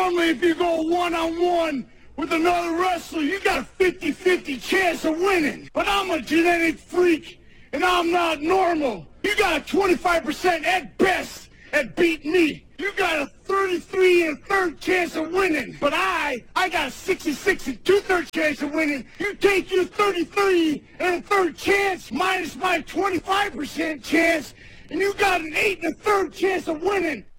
Normally, if you go one-on-one with another wrestler, you got a 50-50 chance of winning. But I'm a genetic freak, and I'm not normal. You got a 25% at best at beating me. You got a 33 and a third chance of winning. But I got a 66 and two-thirds chance of winning. You take your 33 and a third chance minus my 25% chance, and you got an 8 and a third chance of winning.